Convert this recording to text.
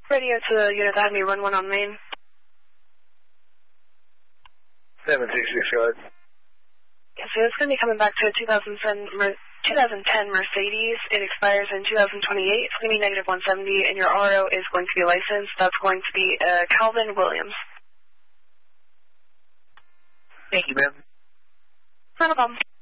Radio to the unit that had me run one on main. 766, go ahead. Yeah, so it's going to be coming back to a 2010 Mercedes. It expires in 2028. It's going to be negative 170, and your RO is going to be licensed. That's going to be Calvin Williams. Thank you, ma'am. Not a problem.